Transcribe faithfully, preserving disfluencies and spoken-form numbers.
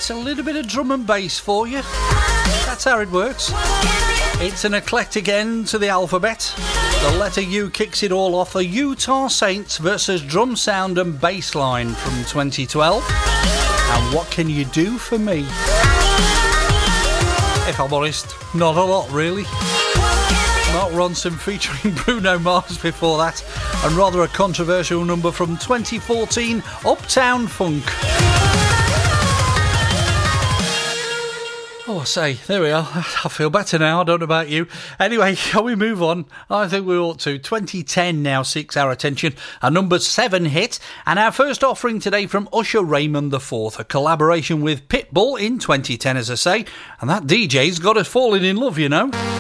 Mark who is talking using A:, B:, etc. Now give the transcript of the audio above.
A: a little bit of drum and bass for you. That's how it works. It's an eclectic end to the alphabet. The letter U kicks it all off. The Utah Saints versus Drum Sound and Bassline from twenty twelve. And what can you do for me? If I'm honest, not a lot really. Mark Ronson featuring Bruno Mars before that, and rather a controversial number from twenty fourteen, Uptown Funk. Oh, I say, there we are. I feel better now. I don't know about you. Anyway, shall we move on? I think we ought to. twenty ten now seeks our attention. A number seven hit. And our first offering today from Usher Raymond the fourth. A collaboration with Pitbull in twenty ten, as I say. And that D J's got us falling in love, you know.